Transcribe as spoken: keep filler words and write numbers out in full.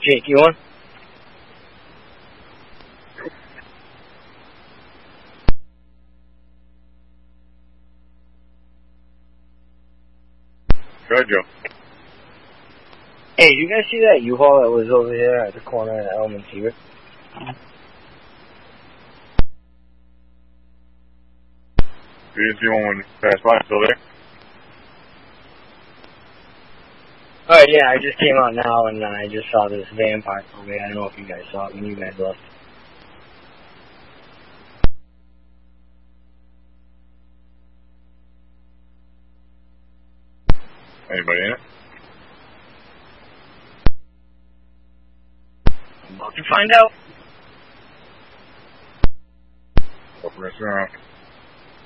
Jake, you on? Go ahead, Joe. Hey, you guys see that U-Haul that was over there at the corner of Elm and Seaver? You didn't see one when passed by, still there? Oh, yeah, I just came out now and uh, I just saw this vampire over there. I don't know if you guys saw it when you guys left. Anybody in it? I'm about to find out. Go for a restaurant.